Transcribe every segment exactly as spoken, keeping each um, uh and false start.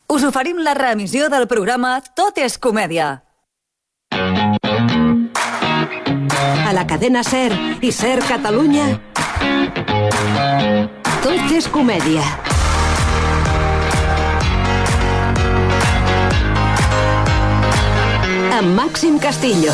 us oferim la reemissió del programa Tot és comèdia. A la cadena SER i SER Catalunya, Tot és comèdia. Amb Màxim Castillo.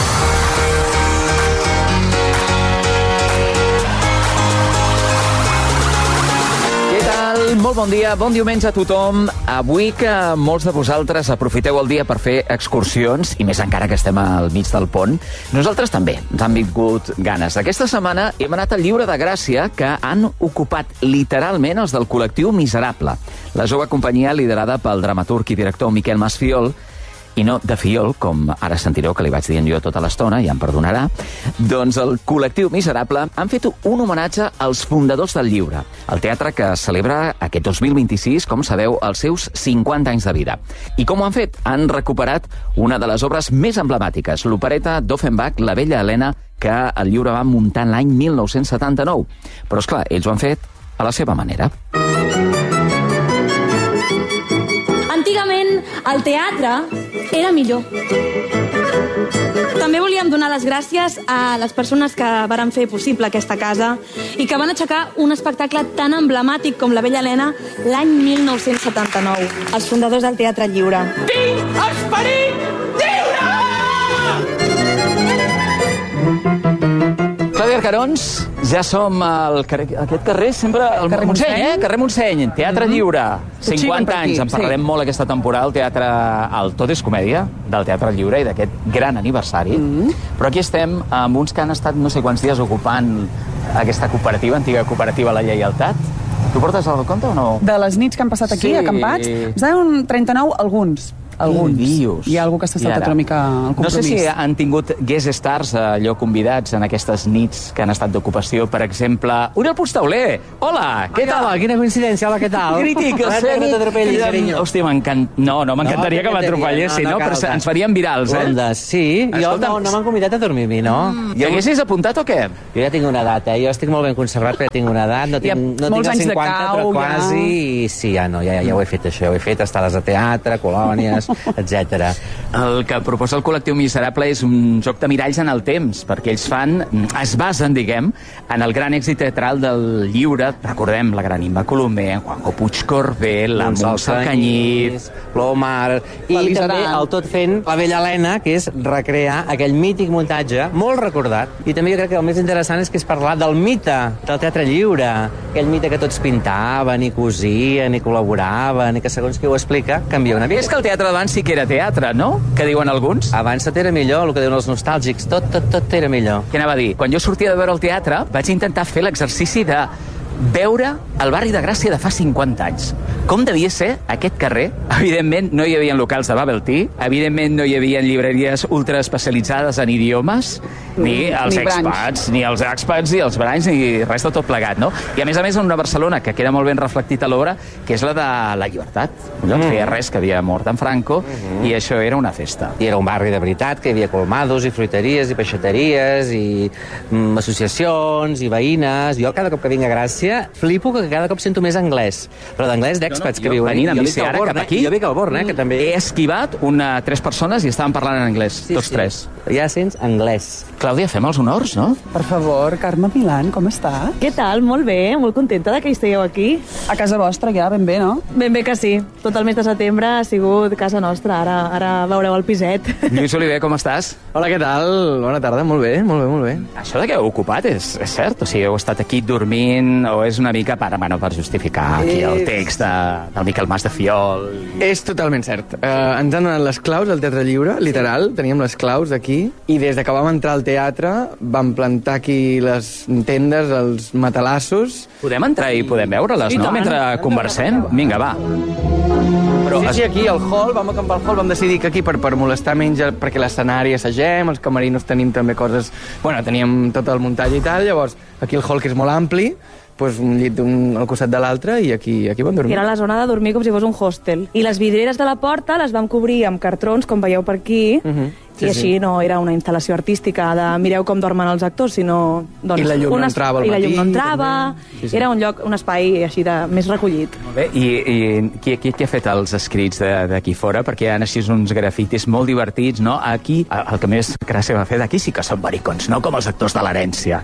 Què tal? Molt bon dia, bon diumenge a tothom. Avui que molts de vosaltres aprofiteu el dia per fer excursions, i més encara que estem al mig del pont, nosaltres també ens han vingut ganes. Aquesta setmana hem anat al Lliure de Gràcia, que han ocupat literalment els del col·lectiu Miserable, la jove companyia liderada pel dramaturg i director Miquel Masfiol, i no de Fiol, com ara sentireu que li vaig dient jo tota l'estona, ja em perdonarà. Doncs el col·lectiu Miserable han fet un homenatge als fundadors del Lliure, el teatre que celebra aquest dos mil vint-i-sis, com sabeu, els seus cinquanta anys de vida. I com ho han fet? Han recuperat una de les obres més emblemàtiques, l'opereta d'Offenbach, La vella Helena, que el Lliure va muntar l'any mil nou-cents setanta-nou. Però, esclar, ells ho han fet a la seva manera. Antigament, el teatre era millor. També volíem donar les gràcies a les persones que varen fer possible aquesta casa i que van aixecar un espectacle tan emblemàtic com La vella Helena l'any mil nou-cents setanta-nou, els fundadors del Teatre Lliure. Tinc esperit lliure! Clàudia Arcarons, ja som al carrer, aquest carrer sempre... El carrer Montseny, eh? Carrer Montseny, Teatre Lliure. cinquanta anys, en parlarem sí. molt aquesta temporada, el teatre, el Tot és comèdia, del Teatre Lliure i d'aquest gran aniversari. Mm-hmm. Però aquí estem amb uns que han estat no sé quants dies ocupant aquesta cooperativa, antiga cooperativa La Lleialtat. Tu portes el compte o no? De les nits que han passat aquí, sí. acampats, ens deuen trenta-nou alguns. Alguns. Hi ha algú que s'ha saltat una mica el compromís. No sé si han tingut guest stars, allò convidats en aquestes nits que han estat d'ocupació. Per exemple, Oriol Puigtauler. Hola, què tal? Hola, quina coincidència, hola, què tal? Crític, no t'atropellis, carinyo. Hòstia, no, no m'encantaria no, que m'atropellessin, no, no, no, però ens farien virals, eh? Ondes, sí. Jo no, no m'han convidat a dormir a mi, no? Mm. T'haguessis apuntat o què? Jo ja tinc una edat, eh? Jo estic molt ben conservat, però tinc una edat. No tinc, no tinc els cinquanta, però quasi. I sí, ja no, ja, ja ho he fet, això. Ja ho he fet, estades a teatre, colònies, etcètera. El que proposa el col·lectiu Miserable és un joc de miralls en el temps, perquè ells fan, es basen, diguem, en el gran èxit teatral del Lliure. Recordem la gran Imma Colomer, Juanjo Puigcorbé, la Montse Canyit, l'Omar, i també el tot fent La vella Helena, que és recrear aquell mític muntatge, molt recordat. I també jo crec que el més interessant és que és parlar del mite del Teatre Lliure, aquell mite que tots pintaven, i cosien, i col·laboraven, i que segons qui ho explica, canvia una mica. És que el teatre d'abans sí que era teatre, no? Que diuen alguns? Abans tot era millor, el que diuen els nostàlgics. Tot, tot, tot era millor. Què anava a dir? Quan jo sortia de veure el teatre, vaig intentar fer l'exercici de veure el barri de Gràcia de fa cinquanta anys. Com devia ser aquest carrer? Evidentment, no hi havia locals de bubble tea, evidentment no hi havia llibreries ultra especialitzades en idiomes, ni els ni expats, ni els expats, ni els branys, ni res de tot plegat, no? I a més a més en una Barcelona que queda molt ben reflectit a l'obra, que és la de la llibertat. No mm. feia res, que havia mort en Franco, mm-hmm. i això era una festa. I era un barri de veritat, que hi havia colmados, i fruiteries, i peixateries, i mm, associacions, i veïnes. Jo cada cop que vinc a Gràcia flipo que cada cop sento més anglès, però d'anglès d'expats no, no, que viuen. Venint a bici ara cap aquí, jo vinc al Born, eh, que també... He esquivat una, tres persones i estaven parlant en anglès, sí, tots sí. tres. Ja sents anglès. Clàudia, fem els honors, no? Per favor, Carme Milán, com està? Què tal? Molt bé, molt contenta de que hi estigueu aquí. A casa vostra ja, ben bé, no? Ben bé que sí. Tot el mes de setembre ha sigut casa nostra. Ara, ara veureu el piset. Lluís Oliver, com estàs? Hola, què tal? Bona tarda, molt bé, molt bé, molt bé. Això de que heu ocupat és, és cert? O sigui, heu estat aquí dormint o és una mica per, bueno, per justificar aquí el text de, del Miquel Mas de Fiol? És totalment cert. Uh, ens han donat les claus al Teatre Lliure, literal. Sí. Teníem les claus aquí i des que vam entrar al teatre vam plantar aquí les tendes, els matalassos. Podem entrar i podem veure-les, no? Mentre conversem? Vinga, va. Però sí, sí, aquí al hall, vam acampar al hall, vam decidir que aquí per, per molestar menys, perquè l'escenari assagem, els camerinos tenim també coses... Bueno, teníem tot el muntatge i tal, llavors aquí el hall, que és molt ampli, pues un llit un al costat de l'altre i aquí, aquí vam dormir. Era la zona de dormir com si fos un hostel. I les vidrieres de la porta les vam cobrir amb cartrons, com veieu per aquí, uh-huh. Sí, I així sí. no era una instal·lació artística de mireu com dormen els actors, sinó... Doncs, I la llum no entrava al matí. I la llum no entrava, sí, sí. Era un lloc, un espai així de més recollit. Molt bé, i, i qui, qui, qui ha fet els escrits d'aquí fora? Perquè hi ha així uns grafitis molt divertits, no? Aquí, el que més gràcia va fer d'aquí sí que són baricons, no com els actors de l'Herència.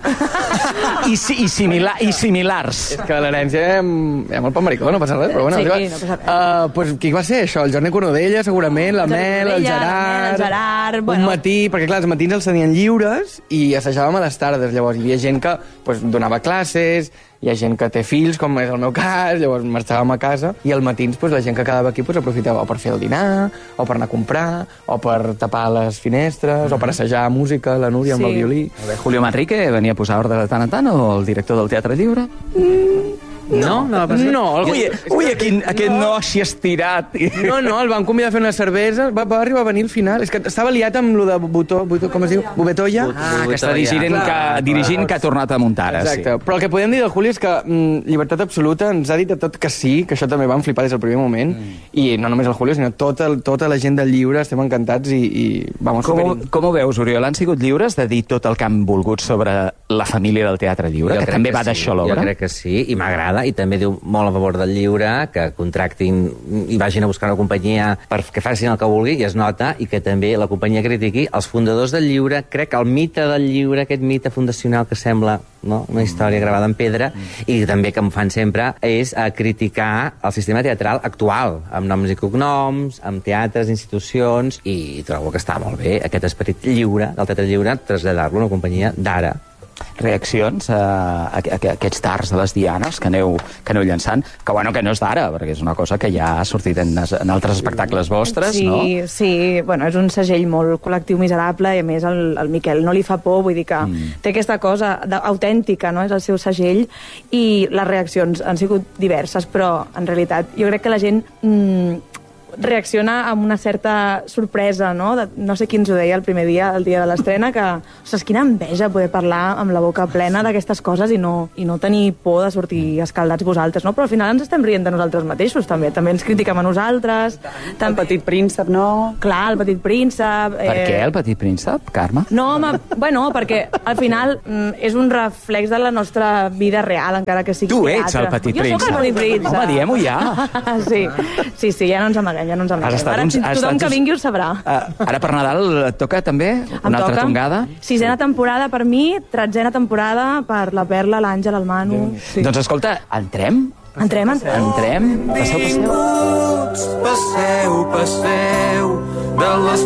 I, i, simila, I similars. És que a l'Herència hi ha molt poc maricó, no passa res, però bueno... Sí, va, no passa res. Uh, pues, qui va ser això? El Jordi Cornudella, segurament, la Mel, el Gerard... El Gerard, bueno... Un matí, perquè clar, els matins els tenien lliures i assajàvem a les tardes, llavors hi havia gent que pues, donava classes, hi ha gent que té fills, com és el meu cas, llavors marxàvem a casa, i al matins pues, la gent que quedava aquí pues, aprofitava o per fer el dinar, o per anar a comprar, o per tapar les finestres, mm. o per assajar música, la Núria sí. amb el violí. Julio Manrique venia a posar ordre de tant en tant, o el director del Teatre Lliure? Mm. No, no, no, no el... ui, ui, aquest, aquest no així estirat. No, no, el van convidar a fer una cervesa, va, va arribar a venir al final. És que estava liat amb lo de Butó, Butó com es diu? Bubetoia? Ah, que està dirigint, que, dirigint que ha tornat a muntar ara. Exacte, sí. Però el que podem dir del Juli és que mm, Llibertat Absoluta ens ha dit a tot que sí, que això també vam flipar des del primer moment, mm. i no només el Juli, sinó tota, tota la gent del lliure, estem encantats i, i vamos, com, superint. Com ho veus, Oriol? Han sigut lliures de dir tot el que han volgut sobre la família del Teatre Lliure, jo que també que va sí. d'això l'obra? Jo crec que sí, i m'agrada, i també diu molt a favor del lliure, que contractin i vagin a buscar una companyia perquè facin el que vulgui, i es nota, i que també la companyia critiqui els fundadors del lliure. Crec que el mite del lliure, aquest mite fundacional que sembla no? una història gravada en pedra, mm. i també que em fan sempre, és a criticar el sistema teatral actual, amb noms i cognoms, amb teatres, institucions, i trobo que està molt bé aquest esperit lliure, del teatre lliure, traslladar-lo a una companyia d'ara. Reaccions a, a, a, a aquests dards de les dianes que aneu, que aneu llançant, que bueno, que no és d'ara, perquè és una cosa que ja ha sortit en, en altres espectacles vostres, sí, no? Sí, bueno, és un segell molt col·lectiu miserable, i a més el, el Miquel no li fa por, vull dir que mm. té aquesta cosa autèntica, no? És el seu segell, i les reaccions han sigut diverses, però en realitat jo crec que la gent... Mm, reacciona amb una certa sorpresa, no? De, no sé qui ens ho deia el primer dia, el dia de l'estrena, que, ostres, quina enveja poder parlar amb la boca plena d'aquestes coses i no, i no tenir por de sortir escaldats vosaltres, no? Però al final ens estem rient de nosaltres mateixos, també. També ens critiquem a nosaltres. El Petit Príncep, no? Clar, el Petit Príncep... Per eh... què el Petit Príncep, Carme? No, home, bueno, perquè al final mm, és un reflex de la nostra vida real, encara que sigui tu teatre. Tu ets el Petit jo Príncep. Jo soc el Petit Príncep. Home, diguem-ho ja. sí, sí, sí, ja no ens amaguem. Ja no ens amaguem. Ara uns, tothom que vingui ho sabrà. Uh, ara per Nadal et toca també una em altra toca. tongada? Sisena temporada per mi, tretzena temporada per la Perla, l'Àngel, el Manu... Sí. Doncs escolta, entrem? Entrem, entrem. Entrem? Passeu, passeu. Passeu, passeu, de les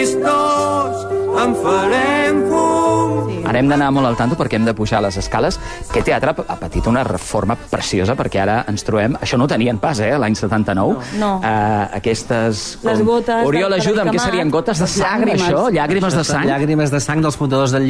pistes en farem fum. Sí. Ara hem d'anar molt al tanto perquè hem de pujar les escales. Aquest teatre ha patit una reforma preciosa perquè ara ens trobem... Això no ho tenien pas, eh, l'any setanta-nou. No. Uh, aquestes... Les gotes... Oriol, ajuda'm, què serien gotes de sang, llàgrimes. això? Llàgrimes de sang? Llàgrimes de sang dels fundadors del